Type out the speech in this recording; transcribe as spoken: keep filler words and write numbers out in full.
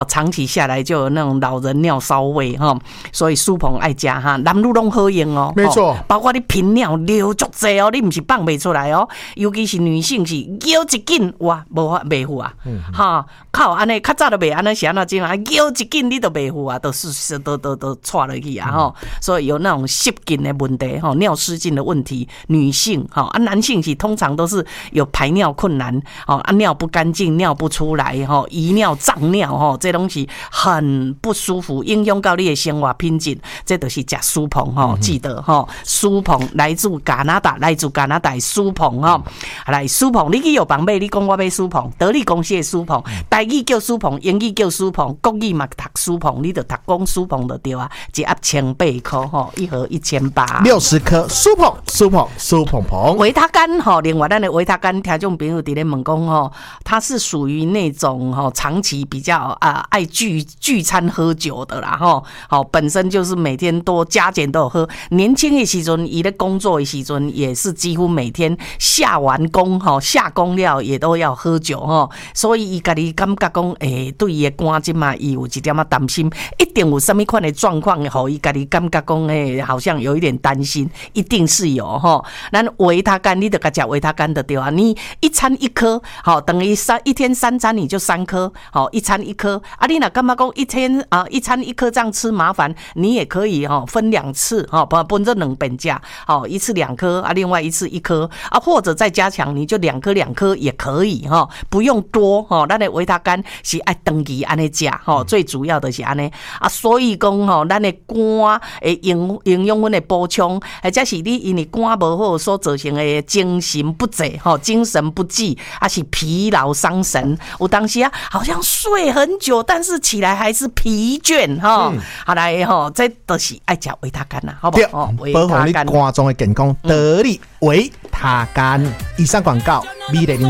长期下来就有那种老人尿骚味哈，所以苏鹏爱加哈，男女都好用哦。 没错， 包括你频尿流足济哦，你不是放不出来哦，尤其是女性是摇一紧哇，无法袂赴啊，哈、嗯，靠安尼较早都袂安尼是安怎种啊，摇一紧你都袂赴啊，都是都都都错落去啊哈、嗯，所以有那种失禁的问题哈，尿失禁的问题，女性哈啊，男性是通常都是有排尿困难哦，啊尿不干净，尿不出来哈，遗尿、胀尿哈，这东西很不舒服，影响到你的生活品质，这就是吃苏鹏哈，记得哈，苏鹏来自加拿大，来自加拿大苏鹏哈，来苏鹏，你去药房买，你讲我买苏鹏，德利公司的苏鹏，台语叫苏鹏，英语叫苏鹏，国语嘛读苏鹏，你就读讲苏鹏就对啊，一盒千八块吼，一盒一千八， 六十颗苏鹏，苏鹏，苏鹏鹏， 维他甘吼，另外咱的维他甘，听众朋友伫咧问讲吼，它是属于那种吼长期比较啊爱聚聚餐喝酒的啦吼，好本身就是每天都加减都有喝。年轻的时阵，伊咧工作的时阵也是几乎每天下完工吼下工了也都要喝酒吼，所以伊家己感觉讲，诶、欸，对伊的肝即嘛，伊有一点仔担心，一定有什么款的状况，吼，伊家己感觉讲，诶、欸，好像有一点担心，一定是有吼。咱维他甘，你得甲食维他甘的对啊，你一餐一颗，好等于三一天三餐你就三颗，好一餐一颗啊，你若感觉讲一天啊、呃、一餐一颗这样吃麻烦，你也可以哈分两次哈，不分这两本价，好一次两颗啊，另外一次一颗啊，或者再加强，你就两颗两颗也可以哈，不用多哈。咱的维他甘是爱长期安尼食哈，最主要的是安尼啊，所以讲吼，咱的肝诶营营养分的补充，或者是你因为肝无好所造成的精神不济哈，精神不济啊是疲劳伤神，有当时啊好像睡很久，但是起来还是疲倦哈。嗯、好来哈，这都是爱食维他甘啦，好不好？ 保护你肝脏的健康，得力维他甘。以上广告，美丽。